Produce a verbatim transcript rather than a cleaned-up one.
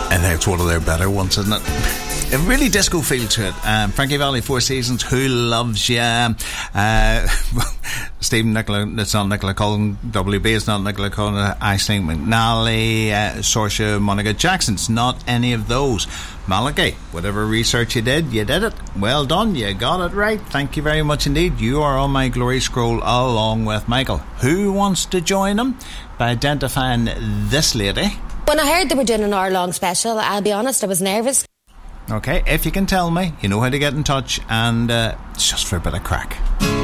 And it's one of their better ones, isn't it? A really disco feel to it. Um, Frankie Valli, Four Seasons, Who Loves Ya? Uh, Stephen Nicola, it's not Nicola Cullen. W B, it's not Nicola Cullen. Aisling McNally, uh, Saoirse Monica Jackson. It's not any of those. Malachi, whatever research you did, you did it. Well done, you got it right. Thank you very much indeed. You are on my glory scroll along with Michael. Who wants to join him by identifying this lady? When I heard they were doing an hour-long special, I'll be honest, I was nervous. Okay, if you can tell me, you know how to get in touch, and uh, it's just for a bit of crack.